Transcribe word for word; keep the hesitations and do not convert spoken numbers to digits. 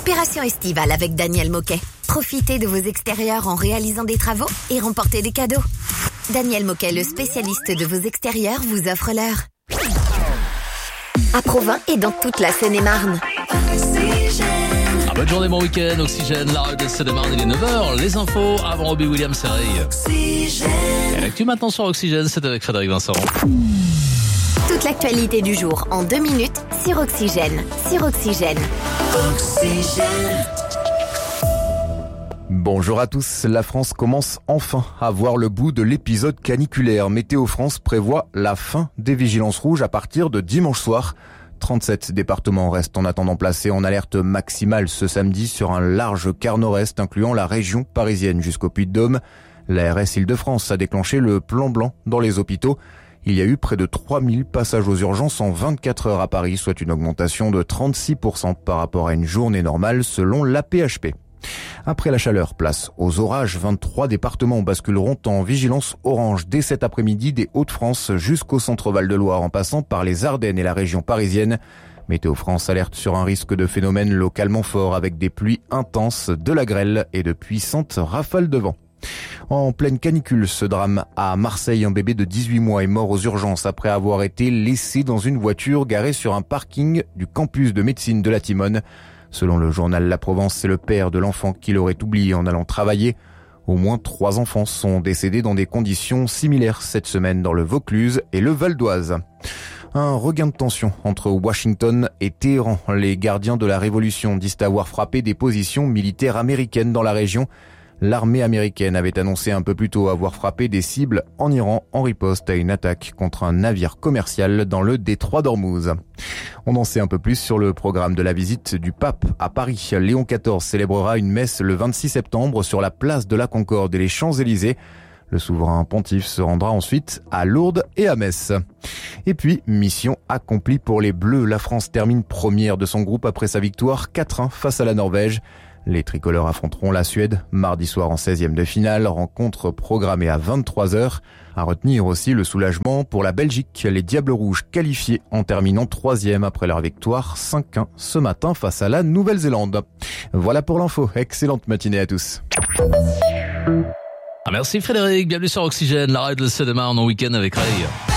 Opération estivale avec Daniel Moquet. Profitez de vos extérieurs en réalisant des travaux et remportez des cadeaux. Daniel Moquet, le spécialiste de vos extérieurs, vous offre l'heure. À Provins et dans toute la Seine-et-Marne. Ah, bonne journée, bon week-end, Oxygène, la radio de Seine-et-Marne, il est neuf heures, les infos avant Robbie Williams et Ray. Et l'actu maintenant sur Oxygène, c'est avec Frédéric Vincent. Toute l'actualité du jour en deux minutes sur Oxygène. Sur Oxygène. Oxygène. Bonjour à tous, la France commence enfin à voir le bout de l'épisode caniculaire. Météo France prévoit la fin des vigilances rouges à partir de dimanche soir. trente-sept départements restent en attendant placés en alerte maximale ce samedi sur un large quart nord-est incluant la région parisienne jusqu'au Puy-de-Dôme. L'A R S Île-de-France a déclenché le plan blanc dans les hôpitaux. Il y a eu près de trois mille passages aux urgences en vingt-quatre heures à Paris, soit une augmentation de trente-six pour cent par rapport à une journée normale selon l'A P H P. Après la chaleur, place aux orages. vingt-trois départements basculeront en vigilance orange dès cet après-midi des Hauts-de-France jusqu'au centre Val-de-Loire en passant par les Ardennes et la région parisienne. Météo France alerte sur un risque de phénomène localement fort avec des pluies intenses, de la grêle et de puissantes rafales de vent. En pleine canicule, ce drame à Marseille, un bébé de dix-huit mois est mort aux urgences après avoir été laissé dans une voiture garée sur un parking du campus de médecine de la Timone. Selon le journal La Provence, c'est le père de l'enfant qui l'aurait oublié en allant travailler. Au moins trois enfants sont décédés dans des conditions similaires cette semaine dans le Vaucluse et le Val d'Oise. Un regain de tension entre Washington et Téhéran. Les gardiens de la révolution disent avoir frappé des positions militaires américaines dans la région. L'armée américaine avait annoncé un peu plus tôt avoir frappé des cibles en Iran en riposte à une attaque contre un navire commercial dans le détroit d'Ormuz. On en sait un peu plus sur le programme de la visite du pape à Paris. Léon quatorze célébrera une messe le vingt-six septembre sur la place de la Concorde et les Champs-Élysées. Le souverain pontife se rendra ensuite à Lourdes et à Metz. Et puis, mission accomplie pour les Bleus. La France termine première de son groupe après sa victoire quatre un face à la Norvège. Les tricolores affronteront la Suède mardi soir en seizième de finale, rencontre programmée à vingt-trois heures. À retenir aussi le soulagement pour la Belgique, les Diables Rouges qualifiés en terminant troisième après leur victoire cinq un ce matin face à la Nouvelle-Zélande. Voilà pour l'info, excellente matinée à tous. Ah, merci Frédéric, bienvenue sur Oxygène, la radio de Seine-et-Marne en week-end avec Ray.